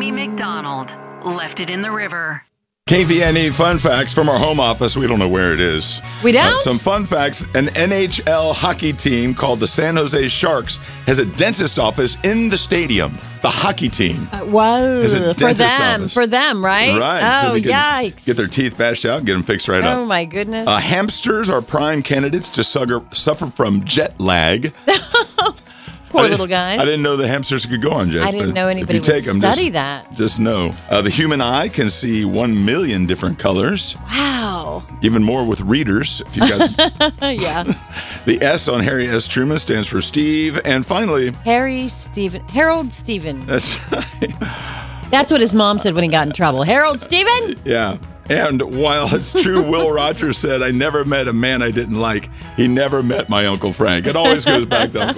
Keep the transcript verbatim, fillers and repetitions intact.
Rodney McDonald left it in the river. K V N E fun facts from our home office. We don't know where it is. We don't? Uh, some fun facts. An N H L hockey team called the San Jose Sharks has a dentist office in the stadium. The hockey team. Uh, whoa. Has a For dentist them. office. For them, right? Right. Oh, so they can yikes. Get their teeth bashed out and get them fixed right up. Oh, my goodness. Uh, hamsters are prime candidates to suffer, suffer from jet lag. Poor I didn't- little guys. I didn't know the hamsters could go on jets. I didn't but know if anybody you take would 'em, study just, that. Just know. Uh, the human eye can see one million different colors. Wow. Even more with readers. If you guys, Yeah. the S on Harry S. Truman stands for Steve. And finally, Harry Stephen. Harold Stephen. that's right. That's what his mom said when he got in trouble. Harold Stephen? Yeah. And while it's true, Will Rogers said, I never met a man I didn't like. He never met my Uncle Frank. It always goes back to Uncle